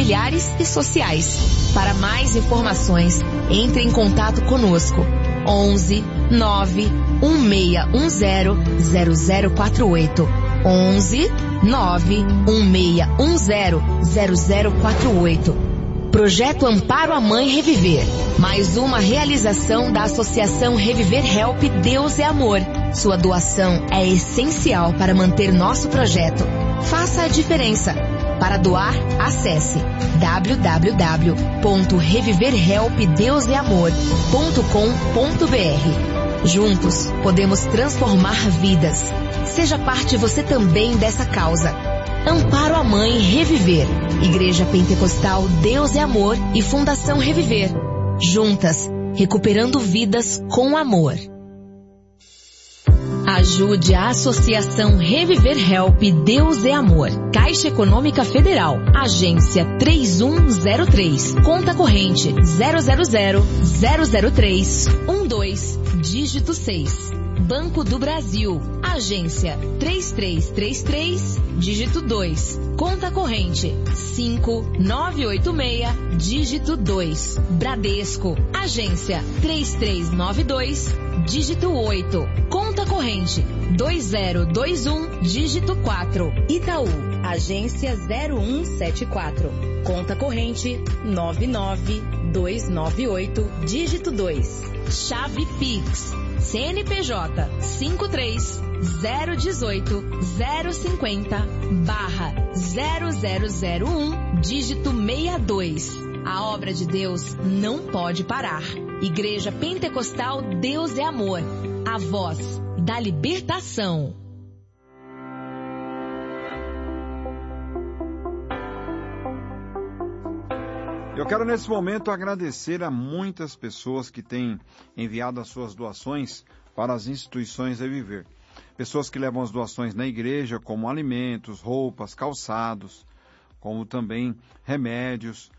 familiares e sociais. Para mais informações, entre em contato conosco. 11 9 1610 0048. 11 9 1610 0048. Projeto Amparo a Mãe Reviver. Mais uma realização da Associação Reviver Help Deus é Amor. Sua doação é essencial para manter nosso projeto. Faça a diferença. Para doar, acesse www.reviverhelpdeuseamor.com.br. Juntos, podemos transformar vidas. Seja parte você também dessa causa. Amparo a Mãe Reviver. Igreja Pentecostal Deus é Amor e Fundação Reviver. Juntas, recuperando vidas com amor. Ajude a Associação Reviver Help Deus é Amor. Caixa Econômica Federal. Agência 3103. Conta corrente 000-003-12, dígito 6. Banco do Brasil. Agência 3333, dígito 2. Conta corrente 5986, dígito 2. Bradesco. Agência 3392, dígito 8. Conta corrente 2021, dígito 4. Itaú. Agência 0174. Conta corrente 99298, dígito 2. Chave Pix. CNPJ 53-018-050-0001, dígito 62. A obra de Deus não pode parar. Igreja Pentecostal Deus é Amor. A voz da libertação. Eu quero nesse momento agradecer a muitas pessoas que têm enviado as suas doações para as instituições Reviver. Pessoas que levam as doações na igreja, como alimentos, roupas, calçados, como também remédios,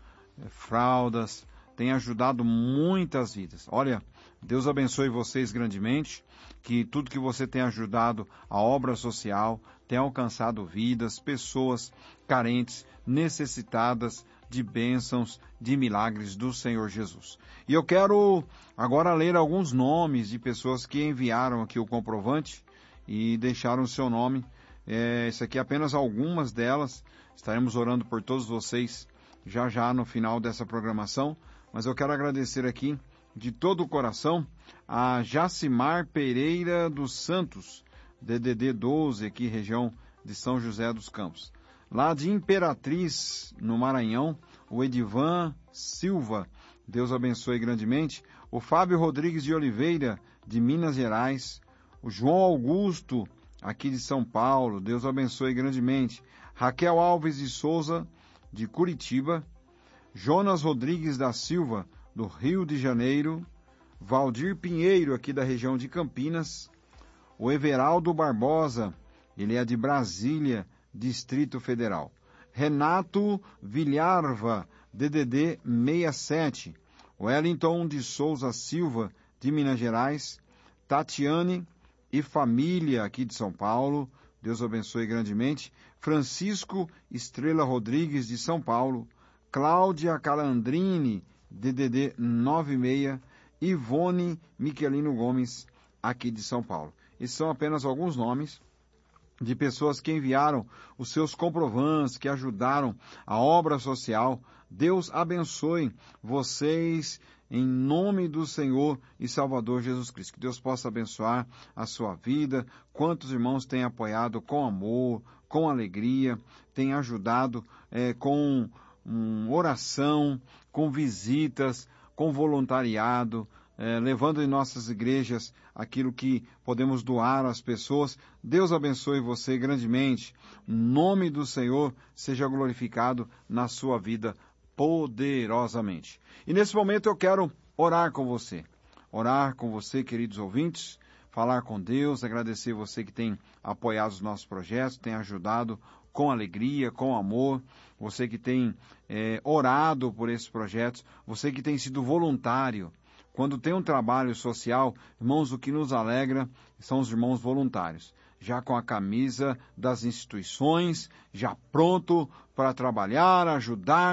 fraldas, têm ajudado muitas vidas. Olha, Deus abençoe vocês grandemente, que tudo que você tem ajudado a obra social tem alcançado vidas, pessoas carentes, necessitadas de bênçãos, de milagres do Senhor Jesus. E eu quero agora ler alguns nomes de pessoas que enviaram aqui o comprovante e deixaram o seu nome. Isso aqui é apenas algumas delas. Estaremos orando por todos vocês já no final dessa programação. Mas eu quero agradecer aqui de todo o coração a Jacimar Pereira dos Santos, DDD 12, aqui região de São José dos Campos. Lá de Imperatriz, no Maranhão, o Edivan Silva, Deus abençoe grandemente. O Fábio Rodrigues de Oliveira, de Minas Gerais. O João Augusto, aqui de São Paulo, Deus abençoe grandemente. Raquel Alves de Souza, de Curitiba. Jonas Rodrigues da Silva, do Rio de Janeiro. Valdir Pinheiro, aqui da região de Campinas. O Everaldo Barbosa, ele é de Brasília, Distrito Federal. Renato Vilharva, DDD 67. Wellington de Souza Silva, de Minas Gerais. Tatiane e família, aqui de São Paulo. Deus abençoe grandemente. Francisco Estrela Rodrigues, de São Paulo. Cláudia Calandrini, DDD 96. Ivone Miquelino Gomes, aqui de São Paulo. Esses são apenas alguns nomes de pessoas que enviaram os seus comprovantes, que ajudaram a obra social. Deus abençoe vocês em nome do Senhor e Salvador Jesus Cristo. Que Deus possa abençoar a sua vida. Quantos irmãos têm apoiado com amor, com alegria, têm ajudado com oração, com visitas, com voluntariado, levando em nossas igrejas aquilo que podemos doar às pessoas. Deus abençoe você grandemente. O nome do Senhor seja glorificado na sua vida poderosamente. E nesse momento eu quero orar com você. Orar com você, queridos ouvintes, falar com Deus, agradecer você que tem apoiado os nossos projetos, tem ajudado com alegria, com amor, você que tem orado por esses projetos, você que tem sido voluntário. Quando tem um trabalho social, irmãos, o que nos alegra são os irmãos voluntários, já com a camisa das instituições, já pronto para trabalhar, ajudar,